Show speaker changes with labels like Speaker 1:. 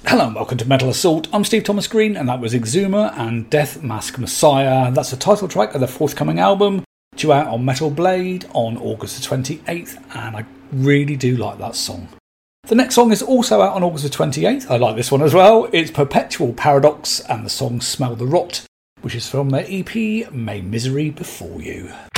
Speaker 1: Hello and welcome to Metal Assault. I'm Steve Thomas Green and that was Exuma and Death Mask Messiah. That's the title track of the forthcoming album, due out on Metal Blade on August the 28th, and I really do like that song. The next song is also out on August the 28th. I like this one as well. It's Perpetual Paradox and the song Smell the Rot, which is from their EP May Misery Befall You.